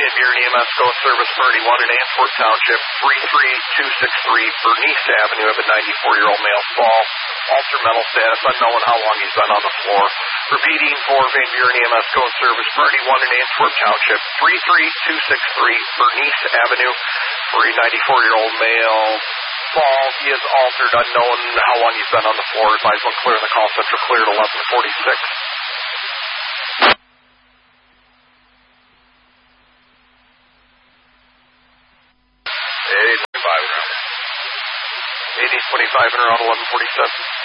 Van Buren EMS Go Service Priority 1 in Antwerp Township, 33263 Bernice Avenue of a 94-year-old male fall. Alter mental status, unknown how long he's been on the floor. Repeating for Van Buren EMS Go Service Priority 1 in Antwerp Township, 33263 Bernice Avenue for a 94-year-old male fall. He is altered, unknown how long he's been on the floor. Advise when clear in the call center, cleared 1146. 8025 and around 1147.